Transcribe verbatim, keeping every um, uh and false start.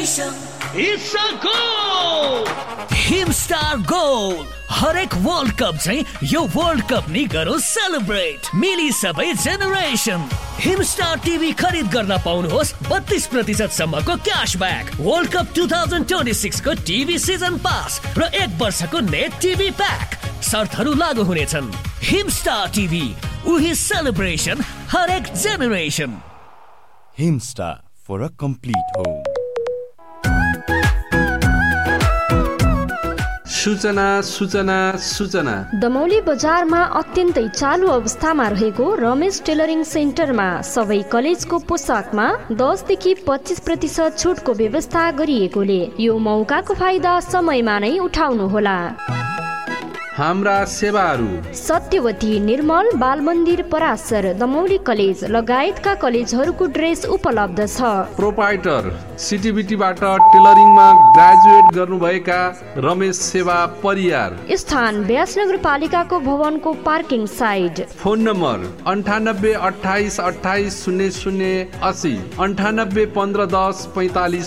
It's a goal! Himstar goal हरेक world cup चाहिँ यो वर्ल्ड कप नि गरौँ सेलिब्रेट मिली सबै जेनेरेसन हिमस्टार टिभी खरिद गर्न पाउनुहोस् बत्तीस प्रतिशत सम्मको cashback world cup two thousand twenty six को टिभी सिजन पास र एक वर्षको नेट टिभी प्याक शर्तहरू लागू हुनेछन् हिमस्टार टिभी उही सेलिब्रेसन हरेक generation Himstar for a complete home. सूचना सूचना सूचना दमौली बजारमा अत्यन्तै चालु अवस्थामा रहेको रमेश टेलरिङ सेन्टरमा सबै कलेजको पोसाकमा दस देखि पच्चीस प्रतिशत छुटको व्यवस्था गरिएकोले यो मौकाको फाइदा समयमा नै उठाउनुहोला। हाम्रा सेवाहरू सत्यवती निर्मल बाल मन्दिर पराशर दमौली कलेज लगायतका कलेजहरूको ड्रेस उपलब्ध छ। प्रोपाइटर सिटिबिटीबाट टेलरिङमा ग्रेजुएट गर्नुभएका रमेश सेवा परियार स्थान ब्यास नगरपालिकाको भवनको पार्किङ साइड। फोन नम्बर अन्ठानब्बे अठाइस अठाइस शून्य शून्य असी अन्ठानब्बे पन्ध्र दस पैँतालिस